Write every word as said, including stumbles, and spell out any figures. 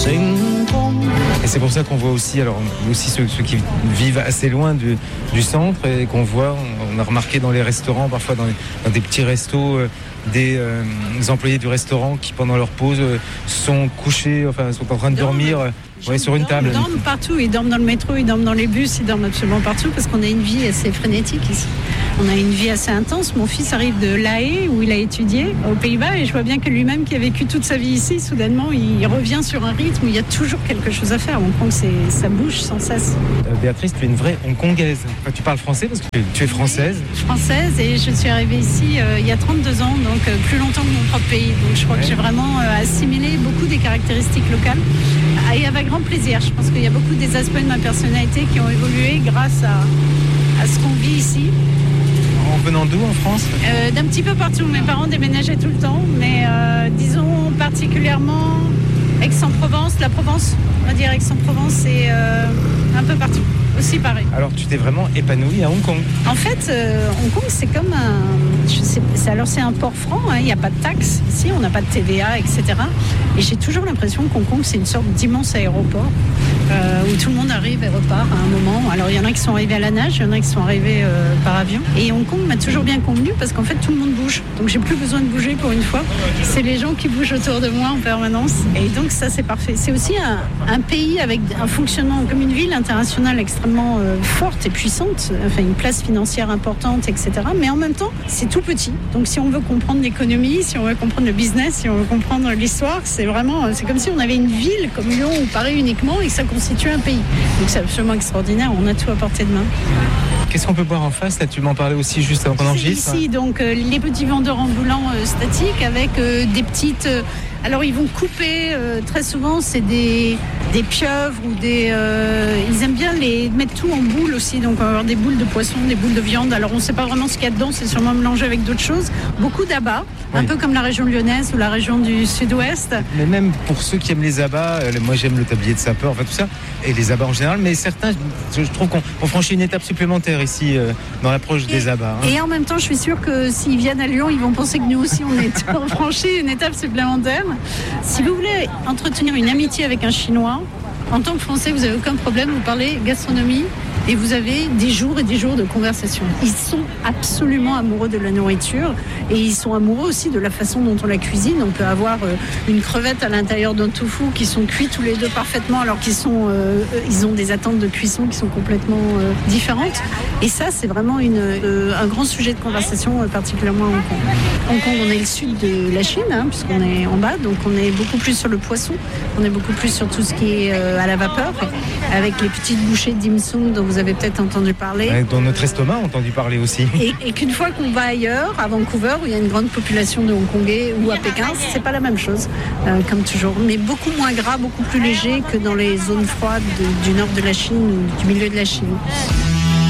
Et c'est pour ça qu'on voit aussi, alors aussi ceux, ceux qui vivent assez loin du, du centre et qu'on voit, on, on a remarqué dans les restaurants, parfois dans, les, dans des petits restos, euh, des, euh, des employés du restaurant qui pendant leur pause euh, sont couchés, enfin sont en train de dormir euh, ouais, sur une dorment, table. Ils dorment partout, ils dorment dans le métro, ils dorment dans les bus, ils dorment absolument partout parce qu'on a une vie assez frénétique ici. On a une vie assez intense. Mon fils arrive de La Haye où il a étudié aux Pays-Bas et je vois bien que lui-même qui a vécu toute sa vie ici, soudainement il revient sur un rythme où il y a toujours quelque chose à faire. Hong Kong, c'est, ça bouge sans cesse. Euh, Béatrice, tu es une vraie Hongkongaise. Enfin, tu parles français parce que tu, tu es française. Oui, française et je suis arrivée ici euh, il y a trente-deux ans, donc euh, plus longtemps que mon propre pays. Donc je crois ouais. que j'ai vraiment euh, assimilé beaucoup des caractéristiques locales et avec grand plaisir. Je pense qu'il y a beaucoup des aspects de ma personnalité qui ont évolué grâce à, à ce qu'on vit ici. En venant d'où en France ? euh, D'un petit peu partout. Mes parents déménageaient tout le temps, mais euh, disons particulièrement Aix-en-Provence, la Provence, on va dire Aix-en-Provence, c'est euh, un peu partout, aussi pareil. Alors tu t'es vraiment épanouie à Hong Kong ? En fait, euh, Hong Kong c'est comme un, je sais, c'est, alors c'est un port franc, il hein, n'y a pas de taxes ici, on n'a pas de T V A, et cetera. Et j'ai toujours l'impression qu'Hong Kong c'est une sorte d'immense aéroport. Euh, où tout le monde arrive et repart à un moment. Alors il y en a qui sont arrivés à la nage, il y en a qui sont arrivés euh, par avion. Et Hong Kong m'a toujours bien convenu parce qu'en fait tout le monde bouge. Donc j'ai plus besoin de bouger pour une fois. C'est les gens qui bougent autour de moi en permanence. Et donc ça c'est parfait. C'est aussi un, un pays avec un fonctionnement comme une ville internationale extrêmement euh, forte et puissante, enfin une place financière importante, et cetera. Mais en même temps c'est tout petit. Donc si on veut comprendre l'économie, si on veut comprendre le business, si on veut comprendre l'histoire, c'est vraiment, c'est comme si on avait une ville comme Lyon ou Paris uniquement et que ça constitue un pays. Donc c'est absolument extraordinaire, on a tout à portée de main. Qu'est-ce qu'on peut boire en face ? Là, tu m'en parlais aussi juste avant qu'on enregistre. Ici, donc euh, les petits vendeurs ambulants euh, statiques avec euh, des petites... Euh, alors ils vont couper, euh, très souvent c'est des, des pieuvres ou des... Euh, ils aiment bien les mettre tout en boules aussi, donc on va avoir des boules de poisson, des boules de viande. Alors on ne sait pas vraiment ce qu'il y a dedans, c'est sûrement mélangé avec d'autres choses. Beaucoup d'abats, oui. Un peu comme la région lyonnaise ou la région du sud-ouest. Mais même pour ceux qui aiment les abats, euh, moi j'aime le tablier de sapeur, enfin tout ça, et les abats en général, mais certains, je trouve qu'on on franchit une étape supplémentaire ici euh, dans l'approche et, des abats. Hein. Et en même temps, je suis sûre que s'ils viennent à Lyon, ils vont penser que nous aussi on est on franchit une étape supplémentaire. Si vous voulez entretenir une amitié avec un Chinois, en tant que Français, vous n'avez aucun problème, vous parlez gastronomie et vous avez des jours et des jours de conversation. Ils sont absolument amoureux de la nourriture et ils sont amoureux aussi de la façon dont on la cuisine. On peut avoir euh, une crevette à l'intérieur d'un tofu qui sont cuits tous les deux parfaitement alors qu'ils sont, euh, ils ont des attentes de cuisson qui sont complètement euh, différentes. Et ça, c'est vraiment une, euh, un grand sujet de conversation, euh, particulièrement à Hong Kong. Hong Kong, on est le sud de la Chine, hein, puisqu'on est en bas, donc on est beaucoup plus sur le poisson, on est beaucoup plus sur tout ce qui est euh, à la vapeur, avec les petites bouchées de dim sum dont vous avez peut-être entendu parler. Ouais, dont notre estomac a entendu parler aussi. Et, et qu'une fois qu'on va ailleurs, à Vancouver, où il y a une grande population de Hongkongais, ou à Pékin, c'est pas la même chose, euh, comme toujours. Mais beaucoup moins gras, beaucoup plus léger que dans les zones froides de, du nord de la Chine ou du milieu de la Chine.